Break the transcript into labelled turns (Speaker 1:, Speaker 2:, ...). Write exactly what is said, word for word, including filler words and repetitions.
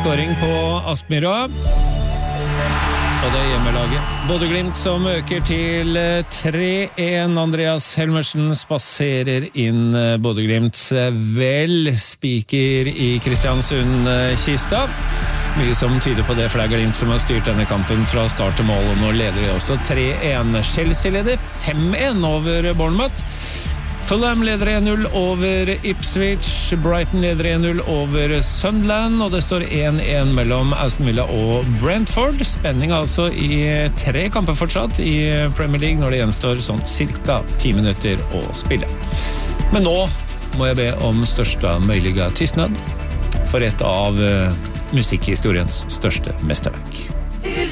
Speaker 1: scoring på Aspmyra. Og det er hjemmelaget. Bodø-Glimt som øker til tre en. Andreas Helmersen spasserer inn Bodø-Glimts vel spiker i Kristiansund-kista. Mye som tyder på det, for det er Glimt som har styrt denne kampen fra start til mål, og nå leder de også tre en. Chelsea leder fem en over Bournemouth. Fulham leder en null over Ipswich, Brighton leder en null over Sunderland, og det står en en mellom Aston Villa og Brentford. Spenning altså i tre kamper fortsatt i Premier League når det gjenstår sånn cirka ti minutter å spille. Men nå må jeg be om størsta möjliga tystnad for et av musikkhistoriens største mesterverk.